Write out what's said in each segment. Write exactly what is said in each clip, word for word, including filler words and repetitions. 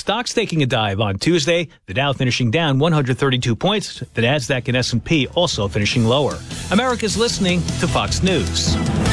Stocks taking a dive on Tuesday. The Dow finishing down one hundred thirty-two points. The Nasdaq and S and P also finishing lower. America's listening to Fox News.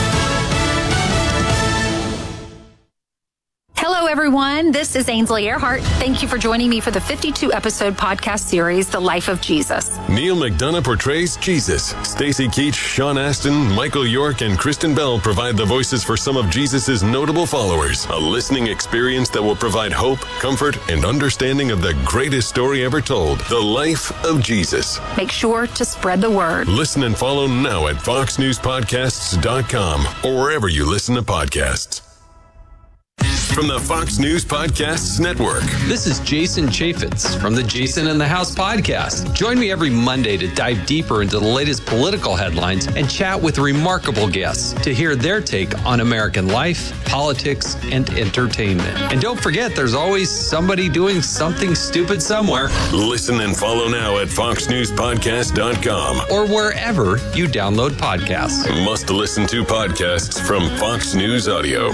Hello, everyone. This is Ainsley Earhart. Thank you for joining me for the fifty-two episode podcast series, The Life of Jesus. Neil McDonough portrays Jesus. Stacy Keach, Sean Astin, Michael York, and Kristen Bell provide the voices for some of Jesus' notable followers. A listening experience that will provide hope, comfort, and understanding of the greatest story ever told, The Life of Jesus. Make sure to spread the word. Listen and follow now at fox news podcasts dot com or wherever you listen to podcasts. From the Fox News Podcasts Network. This is Jason Chaffetz from the Jason in the House podcast. Join me every Monday to dive deeper into the latest political headlines and chat with remarkable guests to hear their take on American life, politics, and entertainment. And don't forget, there's always somebody doing something stupid somewhere. Listen and follow now at fox news podcast dot com or wherever you download podcasts. Must listen to podcasts from Fox News Audio.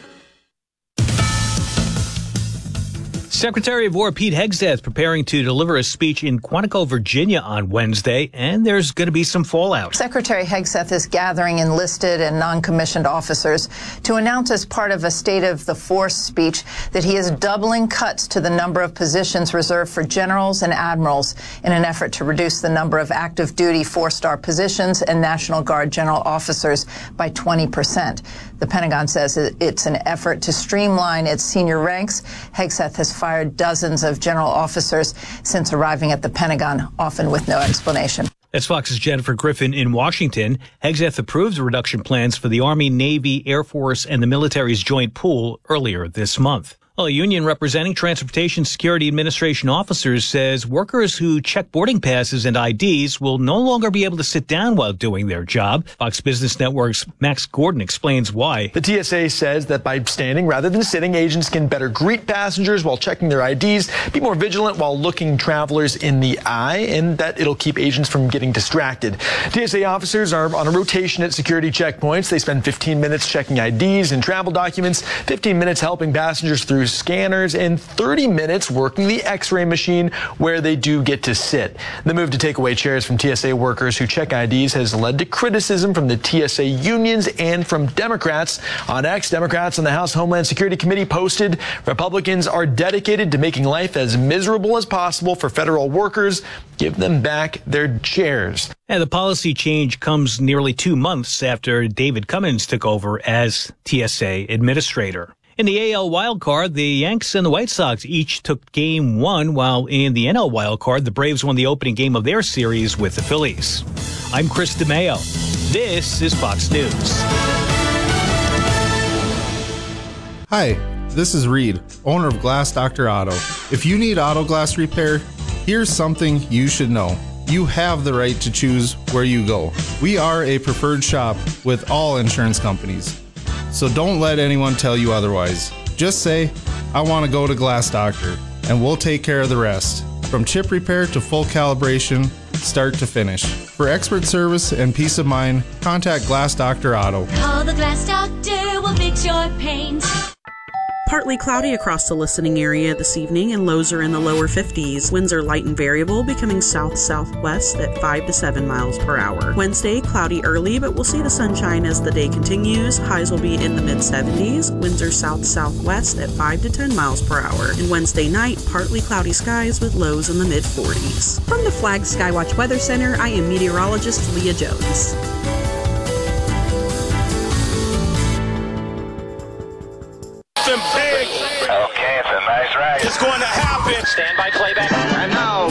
Secretary of War Pete Hegseth preparing to deliver a speech in Quantico, Virginia on Wednesday, and there's going to be some fallout. Secretary Hegseth is gathering enlisted and non-commissioned officers to announce as part of a State of the Force speech that he is doubling cuts to the number of positions reserved for generals and admirals in an effort to reduce the number of active duty four-star positions and National Guard general officers by twenty percent. The Pentagon says it's an effort to streamline its senior ranks. Hegseth has fired dozens of general officers since arriving at the Pentagon, often with no explanation. That's Fox's Jennifer Griffin in Washington. Hegseth approved the reduction plans for the Army, Navy, Air Force, and the military's joint pool earlier this month. Well, a union representing Transportation Security Administration officers says workers who check boarding passes and I Ds will no longer be able to sit down while doing their job. Fox Business Network's Max Gordon explains why. The T S A says that by standing rather than sitting, agents can better greet passengers while checking their I Ds, be more vigilant while looking travelers in the eye, and that it'll keep agents from getting distracted. T S A officers are on a rotation at security checkpoints. They spend fifteen minutes checking I Ds and travel documents, fifteen minutes helping passengers through scanners, and thirty minutes working the X-ray machine where they do get to sit. The move to take away chairs from T S A workers who check I Ds has led to criticism from the T S A unions and from Democrats. On X, Democrats on the House Homeland Security Committee posted, Republicans are dedicated to making life as miserable as possible for federal workers. Give them back their chairs. And the policy change comes nearly two months after David Cummins took over as T S A administrator. In the A L wildcard, the Yanks and the White Sox each took game one, while in the N L wildcard, the Braves won the opening game of their series with the Phillies. I'm Chris DeMeo. This is Fox News. Hi, this is Reed, owner of Glass Doctor Auto. If you need auto glass repair, here's something you should know. You have the right to choose where you go. We are a preferred shop with all insurance companies. So don't let anyone tell you otherwise. Just say, I want to go to Glass Doctor, and we'll take care of the rest. From chip repair to full calibration, start to finish. For expert service and peace of mind, contact Glass Doctor Auto. Call the Glass Doctor, we'll fix your paint. Partly cloudy across the listening area this evening, and lows are in the lower fifties. Winds are light and variable, becoming south-southwest at five to seven miles per hour. Wednesday, cloudy early, but we'll see the sunshine as the day continues. Highs will be in the mid-seventies. Winds are south-southwest at five to ten miles per hour. And Wednesday night, partly cloudy skies with lows in the mid-forties. From the Flag Skywatch Weather Center, I am meteorologist Leah Jones. Big. Okay, it's a nice ride. It's going to happen. Stand by playback. I know.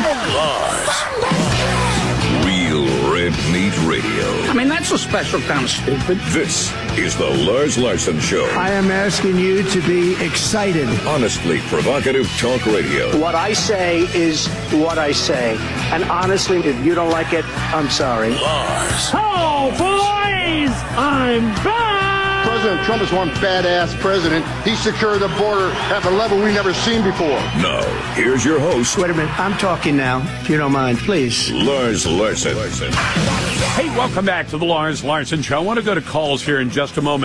Lars. Real Red Meat Radio. I mean, that's a special kind of stupid. This is the Lars Larson Show. I am asking you to be excited. Honestly provocative talk radio. What I say is what I say. And honestly, if you don't like it, I'm sorry. Lars. Oh, boys! I'm back! President Trump is one badass president. He secured the border at a level we've never seen before. Now, here's your host. Wait a minute. I'm talking now, if you don't mind, please. Lars Larson. Hey, welcome back to the Lars Larson Show. I want to go to calls here in just a moment.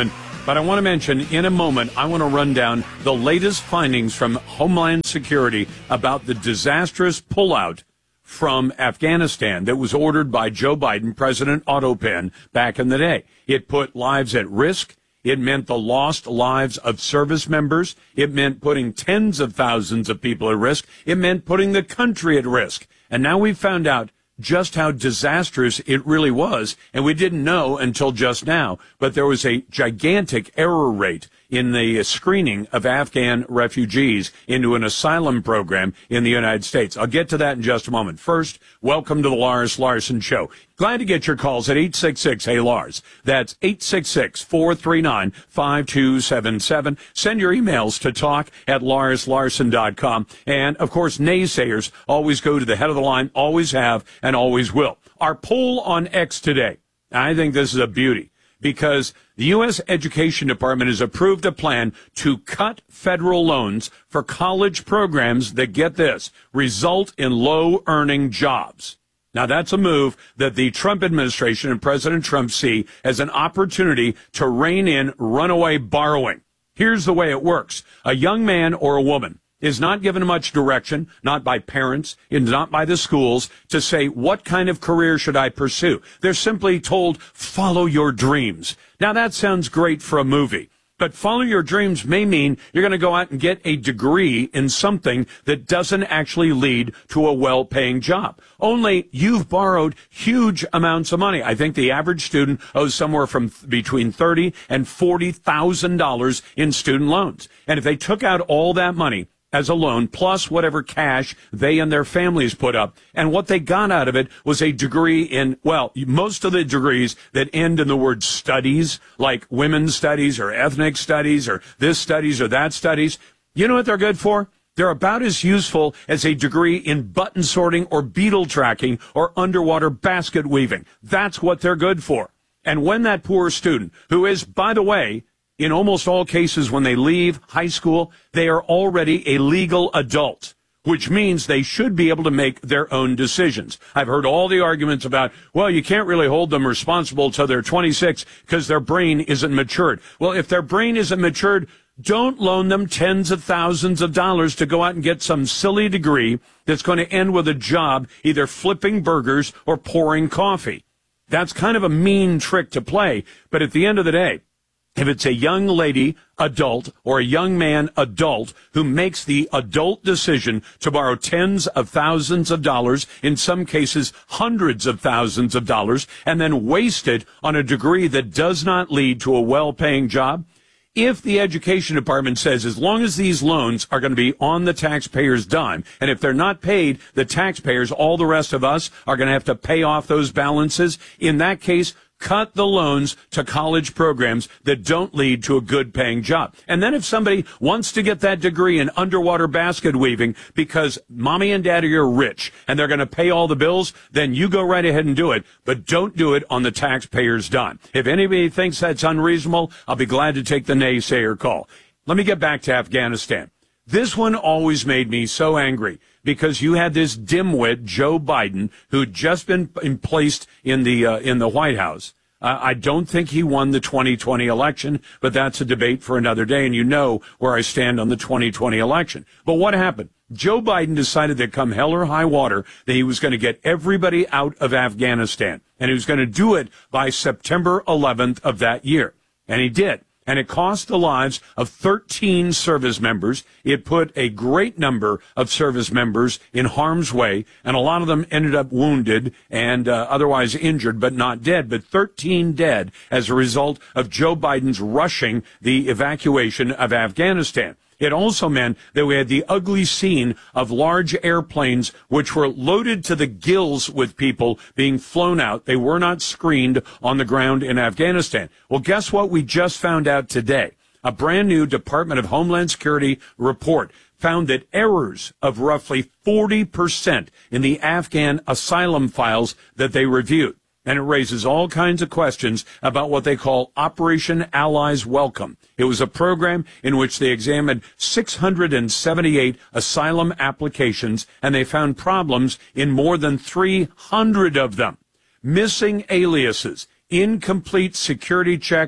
But I want to mention in a moment, I want to run down the latest findings from Homeland Security about the disastrous pullout from Afghanistan that was ordered by Joe Biden, President Otto Penn, back in the day. It put lives at risk. It meant the lost lives of service members. It meant putting tens of thousands of people at risk. It meant putting the country at risk. And now we've found out just how disastrous it really was, and we didn't know until just now, but there was a gigantic error rate in the screening of Afghan refugees into an asylum program in the United States. I'll get to that in just a moment. First, welcome to the Lars Larson Show. Glad to get your calls at eight six six, hey Lars. That's eight six six, four three nine, five two seven seven. Send your emails to talk at lars larson dot com. And, of course, naysayers always go to the head of the line, always have, and always will. Our poll on X today, I think this is a beauty, because the U S Education Department has approved a plan to cut federal loans for college programs that, get this, result in low-earning jobs. Now, that's a move that the Trump administration and President Trump see as an opportunity to rein in runaway borrowing. Here's the way it works. A young man or a woman is not given much direction, not by parents, and not by the schools, to say, what kind of career should I pursue? They're simply told, follow your dreams. Now, that sounds great for a movie. But follow your dreams may mean you're going to go out and get a degree in something that doesn't actually lead to a well-paying job. Only you've borrowed huge amounts of money. I think the average student owes somewhere from th- between thirty thousand dollars and forty thousand dollars in student loans. And if they took out all that money as a loan, plus whatever cash they and their families put up, and what they got out of it was a degree in, well, most of the degrees that end in the word studies, like women's studies or ethnic studies or this studies or that studies, you know what they're good for? They're about as useful as a degree in button sorting or beetle tracking or underwater basket weaving. That's what they're good for. And when that poor student, who is, by the way, in almost all cases, when they leave high school, they are already a legal adult, which means they should be able to make their own decisions. I've heard all the arguments about, well, you can't really hold them responsible till they're twenty-six because their brain isn't matured. Well, if their brain isn't matured, don't loan them tens of thousands of dollars to go out and get some silly degree that's going to end with a job either flipping burgers or pouring coffee. That's kind of a mean trick to play, but at the end of the day, if it's a young lady, adult, or a young man, adult, who makes the adult decision to borrow tens of thousands of dollars, in some cases hundreds of thousands of dollars, and then waste it on a degree that does not lead to a well-paying job, if the Education Department says as long as these loans are going to be on the taxpayer's dime, and if they're not paid, the taxpayers, all the rest of us, are going to have to pay off those balances, in that case, cut the loans to college programs that don't lead to a good-paying job. And then if somebody wants to get that degree in underwater basket weaving because mommy and daddy are rich and they're going to pay all the bills, then you go right ahead and do it, but don't do it on the taxpayer's dime. If anybody thinks that's unreasonable, I'll be glad to take the naysayer call. Let me get back to Afghanistan. This one always made me so angry because you had this dimwit, Joe Biden, who'd just been placed in the uh, in the White House. Uh, I don't think he won the twenty twenty election, but that's a debate for another day, and you know where I stand on the twenty twenty election. But what happened? Joe Biden decided that come hell or high water that he was going to get everybody out of Afghanistan, and he was going to do it by September eleventh of that year, and he did. And it cost the lives of thirteen service members. It put a great number of service members in harm's way, and a lot of them ended up wounded and uh, otherwise injured, but not dead. But thirteen dead as a result of Joe Biden's rushing the evacuation of Afghanistan. It also meant that we had the ugly scene of large airplanes which were loaded to the gills with people being flown out. They were not screened on the ground in Afghanistan. Well, guess what we just found out today? A brand new Department of Homeland Security report found that errors of roughly forty percent in the Afghan asylum files that they reviewed. And it raises all kinds of questions about what they call Operation Allies Welcome. It was a program in which they examined six hundred seventy-eight asylum applications, and they found problems in more than three hundred of them. Missing aliases, incomplete security checks,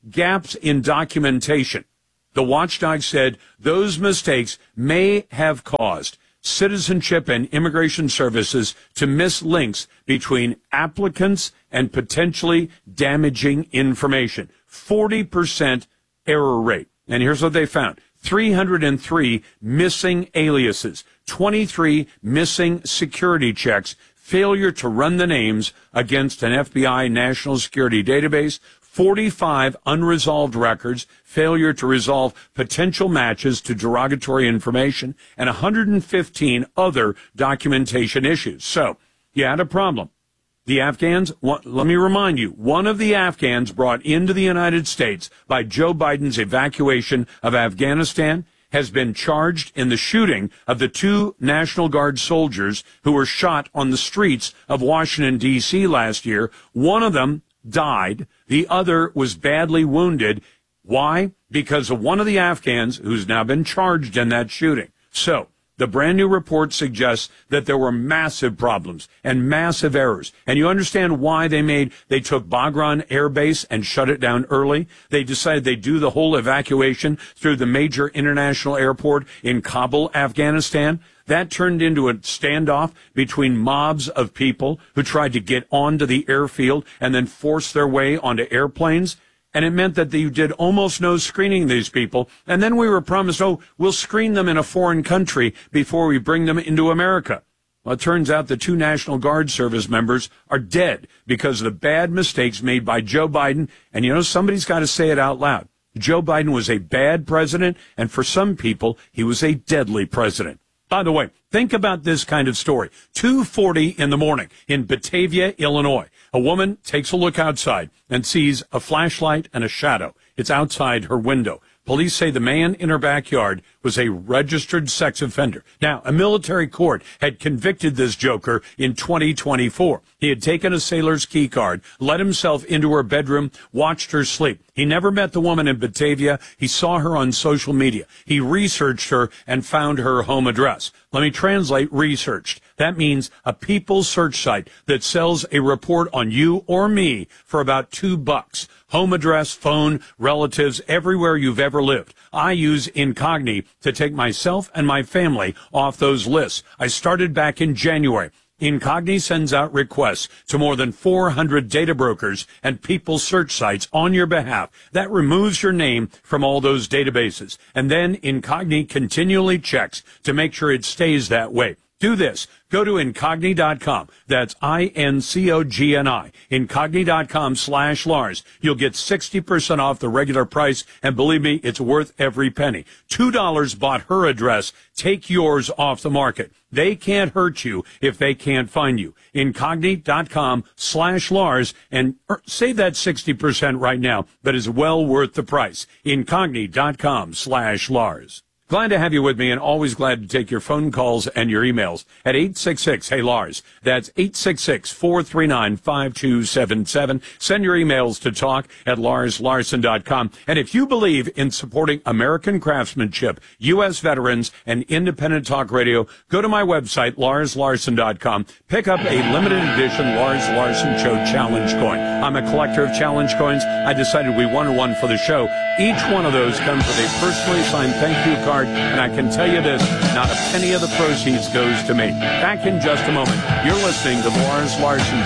gaps in documentation. The watchdog said those mistakes may have caused Citizenship and Immigration Services to miss links between applicants and potentially damaging information. forty percent error rate. And here's what they found. three hundred three missing aliases, twenty-three missing security checks, failure to run the names against an F B I national security database, forty-five unresolved records, failure to resolve potential matches to derogatory information, and one hundred fifteen other documentation issues. So, you had a problem. The Afghans, let me remind you, one of the Afghans brought into the United States by Joe Biden's evacuation of Afghanistan has been charged in the shooting of the two National Guard soldiers who were shot on the streets of Washington, D C last year. One of them died. The other was badly wounded. Why? Because of one of the Afghans who's now been charged in that shooting. So, the brand new report suggests that there were massive problems and massive errors. And you understand why they made, they took Bagram Air Base and shut it down early. They decided they'd do the whole evacuation through the major international airport in Kabul, Afghanistan. That turned into a standoff between mobs of people who tried to get onto the airfield and then force their way onto airplanes. And it meant that you did almost no screening of these people. And then we were promised, oh, we'll screen them in a foreign country before we bring them into America. Well, it turns out the two National Guard service members are dead because of the bad mistakes made by Joe Biden. And, you know, somebody's got to say it out loud. Joe Biden was a bad president, and for some people, he was a deadly president. By the way, think about this kind of story. two forty in the morning in Batavia, Illinois. A woman takes a look outside and sees a flashlight and a shadow. It's outside her window. Police say the man in her backyard was a registered sex offender. Now, a military court had convicted this joker in twenty twenty-four. He had taken a sailor's key card, let himself into her bedroom, watched her sleep. He never met the woman in Batavia. He saw her on social media. He researched her and found her home address. Let me translate researched. That means a people search site that sells a report on you or me for about two bucks. Home address, phone, relatives, everywhere you've ever lived. I use Incogni to take myself and my family off those lists. I started back in January. Incogni sends out requests to more than four hundred data brokers and people search sites on your behalf. That removes your name from all those databases. And then Incogni continually checks to make sure it stays that way. Do this. Go to Incogni dot com. That's I N C O G N I. Incogni dot com slash Lars. You'll get sixty percent off the regular price, and believe me, it's worth every penny. two dollars bought her address. Take yours off the market. They can't hurt you if they can't find you. Incogni dot com slash Lars, and save that sixty percent right now, but it's well worth the price. Incogni dot com slash Lars. Glad to have you with me, and always glad to take your phone calls and your emails at eight six six, hey Lars. That's eight six six, four three nine, five two seven seven. Send your emails to talk at lars larson dot com. And if you believe in supporting American craftsmanship, U S veterans, and independent talk radio, go to my website, lars larson dot com. Pick up a limited edition Lars Larson Show challenge coin. I'm a collector of challenge coins. I decided we wanted one for the show. Each one of those comes with a personally signed thank you card. And I can tell you this, not a penny of the proceeds goes to me. Back in just a moment. You're listening to the Lars Larson